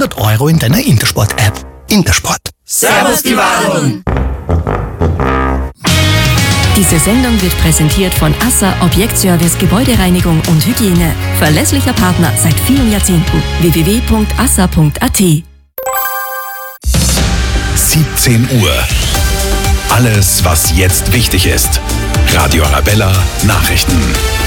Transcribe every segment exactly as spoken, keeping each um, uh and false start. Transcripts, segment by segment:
hundert Euro in deiner Intersport-App. Intersport. Servus die Wadeln! Diese Sendung wird präsentiert von ASSA Objektservice Gebäudereinigung und Hygiene. Verlässlicher Partner seit vielen Jahrzehnten. w w w punkt assa punkt a t. siebzehn Uhr. Alles, was jetzt wichtig ist. Radio Arabella Nachrichten.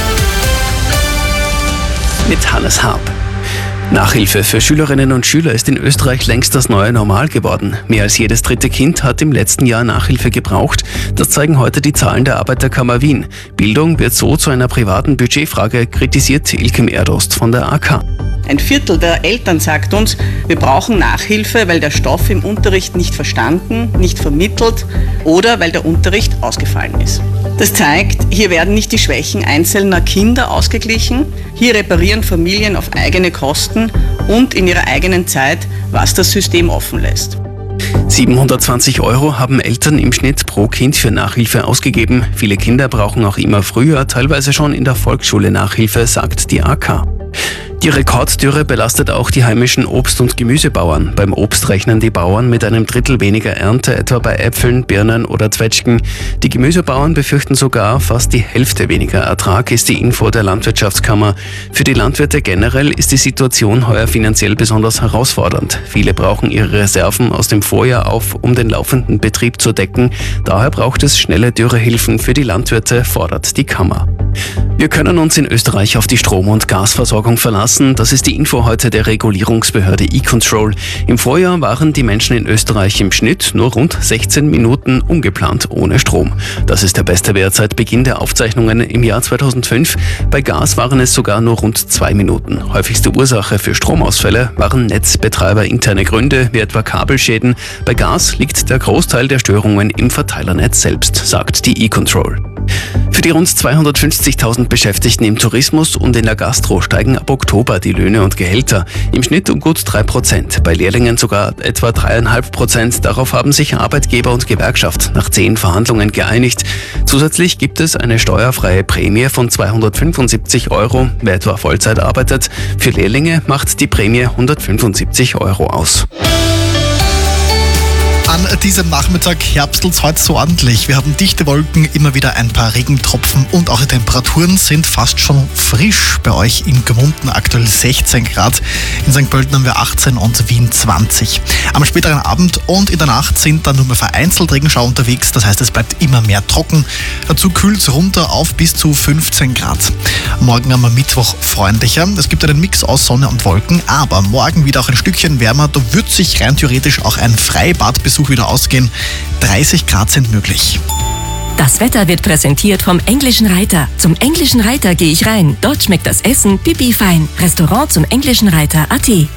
Mit Hannes Harp. Nachhilfe für Schülerinnen und Schüler ist in Österreich längst das neue Normal geworden. Mehr als jedes dritte Kind hat im letzten Jahr Nachhilfe gebraucht. Das zeigen heute die Zahlen der Arbeiterkammer Wien. Bildung wird so zu einer privaten Budgetfrage, kritisiert Ilkem Erdost von der A K. Ein Viertel der Eltern sagt uns, wir brauchen Nachhilfe, weil der Stoff im Unterricht nicht verstanden, nicht vermittelt oder weil der Unterricht ausgefallen ist. Das zeigt, hier werden nicht die Schwächen einzelner Kinder ausgeglichen, hier reparieren Familien auf eigene Kosten und in ihrer eigenen Zeit, was das System offen lässt. siebenhundertzwanzig Euro haben Eltern im Schnitt pro Kind für Nachhilfe ausgegeben. Viele Kinder brauchen auch immer früher, teilweise schon in der Volksschule Nachhilfe, sagt die A K. Die Rekorddürre belastet auch die heimischen Obst- und Gemüsebauern. Beim Obst rechnen die Bauern mit einem Drittel weniger Ernte, etwa bei Äpfeln, Birnen oder Zwetschgen. Die Gemüsebauern befürchten sogar fast die Hälfte weniger Ertrag, ist die Info der Landwirtschaftskammer. Für die Landwirte generell ist die Situation heuer finanziell besonders herausfordernd. Viele brauchen ihre Reserven aus dem Vorjahr auf, um den laufenden Betrieb zu decken. Daher braucht es schnelle Dürrehilfen für die Landwirte, fordert die Kammer. Wir können uns in Österreich auf die Strom- und Gasversorgung verlassen. Das ist die Info heute der Regulierungsbehörde E-Control. Im Vorjahr waren die Menschen in Österreich im Schnitt nur rund sechzehn Minuten ungeplant ohne Strom. Das ist der beste Wert seit Beginn der Aufzeichnungen im Jahr zweitausendfünf. Bei Gas waren es sogar nur rund zwei Minuten. Häufigste Ursache für Stromausfälle waren netzbetreiberinterne Gründe, wie etwa Kabelschäden. Bei Gas liegt der Großteil der Störungen im Verteilernetz selbst, sagt die E-Control. Für die rund zweihundertfünfzigtausend Beschäftigten im Tourismus und in der Gastro steigen ab Oktober die Löhne und Gehälter. Im Schnitt um gut drei Prozent, bei Lehrlingen sogar etwa drei Komma fünf Prozent. Darauf haben sich Arbeitgeber und Gewerkschaft nach zehn Verhandlungen geeinigt. Zusätzlich gibt es eine steuerfreie Prämie von zweihundertfünfundsiebzig Euro, wer etwa Vollzeit arbeitet. Für Lehrlinge macht die Prämie hundertfünfundsiebzig Euro aus. An diesem Nachmittag herbstelt es heute so ordentlich. Wir haben dichte Wolken, immer wieder ein paar Regentropfen und auch die Temperaturen sind fast schon frisch. Bei euch in Gmunden aktuell sechzehn Grad, in Sankt Pölten haben wir achtzehn und Wien zwanzig. Am späteren Abend und in der Nacht sind dann nur mehr vereinzelt Regenschauer unterwegs, das heißt es bleibt immer mehr trocken. Dazu kühlt es runter auf bis zu fünfzehn Grad. Morgen am Mittwoch freundlicher. Es gibt einen Mix aus Sonne und Wolken, aber morgen wieder auch ein Stückchen wärmer. Da wird sich rein theoretisch auch ein Freibadbesuch wieder ausgehen. dreißig Grad sind möglich. Das Wetter wird präsentiert vom Englischen Reiter. Zum Englischen Reiter gehe ich rein. Dort schmeckt das Essen pipi fein. Restaurant zum Englischen Reiter punkt a t.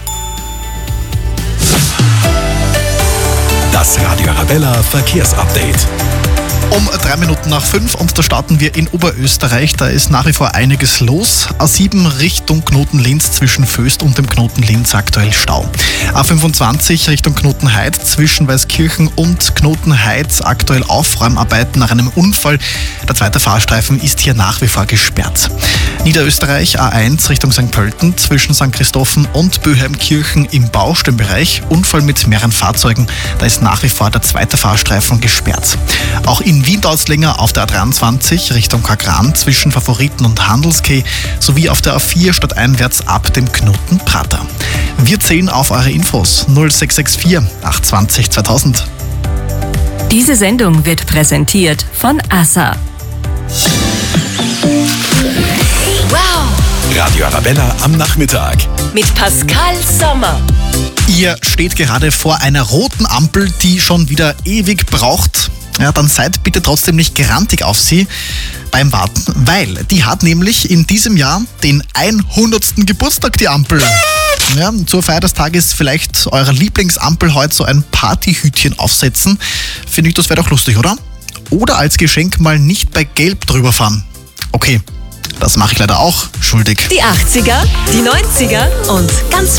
Das Radio Arabella Verkehrsupdate. Um drei Minuten nach fünf und da starten wir in Oberösterreich. Da ist nach wie vor einiges los. A sieben Richtung Knoten Linz zwischen Föst und dem Knoten Linz aktuell Stau. A fünfundzwanzig Richtung Knoten Heid zwischen Weißkirchen und Knoten Heid aktuell Aufräumarbeiten nach einem Unfall. Der zweite Fahrstreifen ist hier nach wie vor gesperrt. Niederösterreich A eins Richtung Sankt Pölten zwischen Sankt Christophen und Böheimkirchen im Baustellenbereich. Unfall mit mehreren Fahrzeugen. Da ist nach wie vor der zweite Fahrstreifen gesperrt. Auch in Wien dauert es länger auf der A dreiundzwanzig Richtung Kagran zwischen Favoriten und Handelskeh sowie auf der A vier stadteinwärts ab dem Knoten Prater. Wir zählen auf eure Infos null sechs sechs vier acht zwei null zweitausend. Diese Sendung wird präsentiert von ASSA. Wow! Radio Arabella am Nachmittag. Mit Pascal Sommer. Ihr steht gerade vor einer roten Ampel, die schon wieder ewig braucht. Ja, dann seid bitte trotzdem nicht grantig auf sie beim Warten, weil die hat nämlich in diesem Jahr den hundertsten Geburtstag, die Ampel. Ja, zur Feier des Tages vielleicht eurer Lieblingsampel heute so ein Partyhütchen aufsetzen. Finde ich, das wäre doch lustig, oder? Oder als Geschenk mal nicht bei Gelb drüber fahren. Okay, das mache ich leider auch schuldig. Die achtziger, die neunziger und ganz